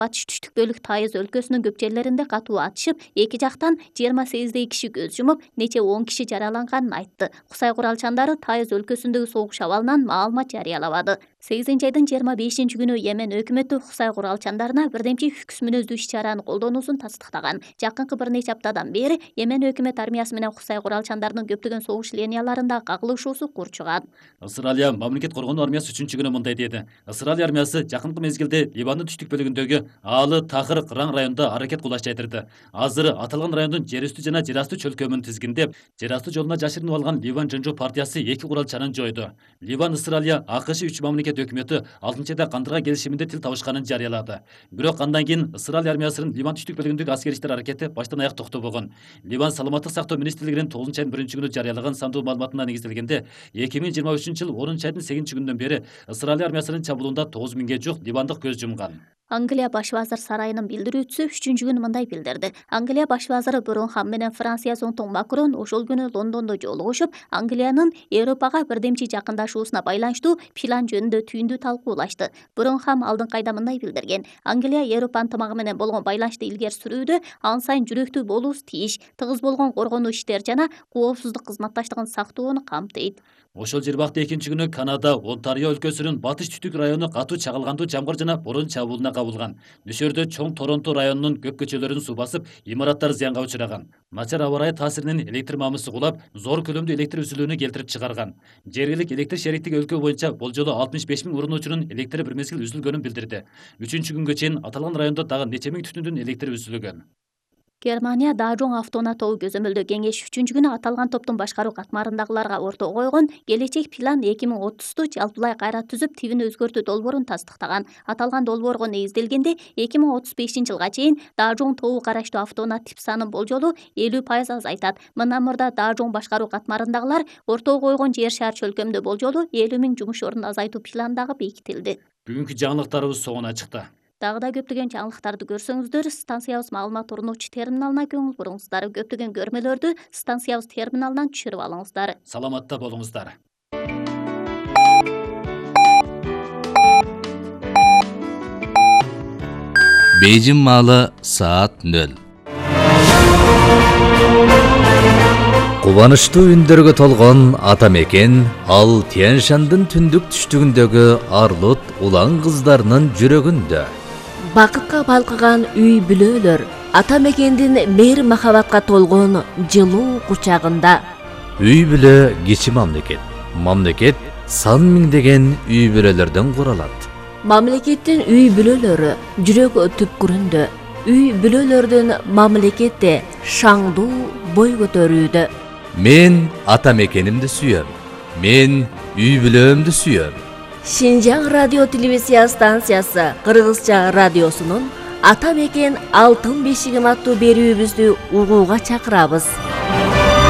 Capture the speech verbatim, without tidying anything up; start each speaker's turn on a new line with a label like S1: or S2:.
S1: Батыш түштүк бөлүк Тайыз өлкөсүнүн көп жерлеринде катуу атышып, эки жактан жыйырма сегиздей киши көз жумуп, нече он киши жараланганын айтты. Кусай куралчандары Тайыз өлкөсүндөгү согуш абалынан маалымат жарыялабады. сегизинчи айдын жыйырма бешинчи күнү Йемен өкмөтү Кусай куралчандарына бирдемчи хүкс мүнөздүү иш-чараны колдонуусун тастыктаган. Жакынкы бир нече аптадан бери Йемен өкмөт армиясы менен Кусай куралчандарынын көптөгөн согуш линияларында кагылышуусу курчуган.
S2: Ысыралия мамлекет коргонуу армиясы үчүнчү күнү мындай деди. Ысыралия армиясы жакынкы мезгилде Ливандын түштүк бөлүгүндөгү Аалы, Тахыр, Кыраң районунда аракет кылыш жайдырды. Азыр аталган райондун жер үстү жана жер асты чөлкөмүн тизгиндеп, жер асты жолуна жашырынып алган Ливан Жонжо партиясы эки куралчанын жойду. Ливан, Ысыралия, АКШ үч мамлекет өкмөтү алтынчы айда кандырга келишиминде тил табышканын жарыялады. Бирок андан кийин Ысыралия армиясынын Ливан түштүк бөлүгүндөгү аскери иштер аракети баштан аяк токтобогон. Ливан саламаттык сактоо министрлигинин тогузунчу айдын биринчи күнү жарыялаган сандуу маалыматына негизделгенде, эки миң жыйырма үчүнчү жыл онунчу айдын сегизинчи күнүнөн бери Ысыралия армиясынын чабуулунда тогуз миңге жук ливандык көз жумган.
S1: Англия баш вазир сарайынын билдирүүчүсү үчүнчү күнү мындай билдирди. Англия баш вазиры Бұрынхам менен Франция зонтугу Макрон ошол күнү Лондондо жолугушуп, Англиянын Европага бирдемчи жакындашуусуна байланыштуу план жөнүндө түйүндүү талкуулашты. Бұрынхам алдыңкы айда мындай билдирген. Англия Европа ынтымагы менен болгон байланышты илгери сүрүүдө ан сайын жүрөктүү болуусу тийиш, тыгыз болгон коргонуу иштери жана коопсуздук кызматташтыгын сактоону камтыйт.
S2: Ошол жер бакта экинчи күнү Канада, Онтарио өлкөсүнүн батыш түштүк району катуу чагылгандуу жамгыр жана борон чабуулуна кабылган. Нөшөрдө чоң Торонто районунун көп көчөлөрүн суу басып, имараттар зыянга учураган. Начар аба ырайы таасиринен электр мамысы кулап, зор көлөмдүү электр үзүлүүнү келтирип чыгарган. Жергиликтик электр шериктиги өлкө боюнча болжолу алтымыш беш миң урунуучунун электри бир мезгил үзүлгөнүн билдирди. Үчүнчү күнгө чейин аталган райондо дагы нече миң түтүндүн электри үзүлгөн.
S1: Германия Дажон автоунаа тобу көзөмөлдөө кеңеш үчүнчү күнү аталган топтун башкаруу катмарындагыларга орто койгон келечек план эки миң отузду жалпылай кайра түзүп, тибин өзгөртүү долбоорун тастыктаган. Аталган долбоорго негизделгенде эки миң отуз бешинчи жылга чейин Дажон тобу караштуу автоунаа тип санын болжолу элүү пайыз азайтат. Мындан мурда Дажон башкаруу катмарындагылар орто койгон жер шаар чөлкөмүндө болжолу элүү миң жумуш ордун азайтуу планы дагы бекитилди.
S2: Бүгүнкү жаңылыктарыбыз соңуна чыкты.
S1: Дагы да көптөгөн жаңылыктарды көрсөңүздөр, станциябыз маалымат орнотуучу терминалына көңүл буруңуздар. Көптөгөн көрмөлөрдү станциябыз терминалынан түшүрүп алыңыздар.
S2: Саламатта болуңуздар.
S3: Бейжин маалы саат нөл. Кубанычтуу үндөргө толгон ата мекен ал Тянь-Шандын түндүк түштүгүндөгү Арлут улан кыздарынын жүрөгүндө.
S4: Бакытка балкыган үй бүлөлөр ата мекендин мейир махабатка толгон жылуу кучагында.
S3: Үй бүлө кичи мамлекет. Мамлекет сан миңдеген үй бүлөлөрдөн куралат.
S4: Мамлекеттин үй бүлөлөрү жүрөк түпкүрүндө. Үй бүлөлөрдүн мамлекетте шаңдуу бой көтөрүүдө.
S3: Мен ата мекенимди сүйөм. Мен үй бүлөмдү сүйөм.
S4: Шинжаң радио телевизия станциясы Кыргызча радиосунун Ата мекен алтын бешигим аттуу берүүбүздү угууга чакырабыз.